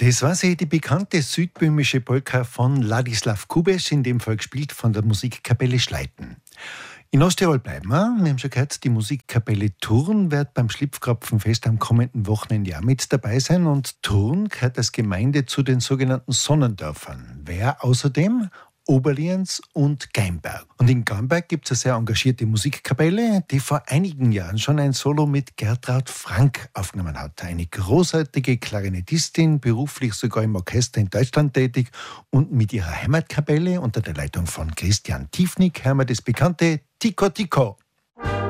Das war sie, die bekannte südböhmische Polka von Ladislav Kubes, in dem Fall gespielt von der Musikkapelle Schleiten. In Osttirol bleiben wir. Wir haben schon gehört, die Musikkapelle Thurn wird beim Schlipfkrapfenfest am kommenden Wochenende auch mit dabei sein. Und Thurn gehört als Gemeinde zu den sogenannten Sonnendörfern. Wer außerdem? Oberlienz und Geimberg. Und in Geimberg gibt es eine sehr engagierte Musikkapelle, die vor einigen Jahren schon ein Solo mit Gertraud Frank aufgenommen hat. Eine großartige Klarinettistin, beruflich sogar im Orchester in Deutschland tätig. Und mit ihrer Heimatkapelle unter der Leitung von Christian Tiefnik hören wir das bekannte Tico Tico.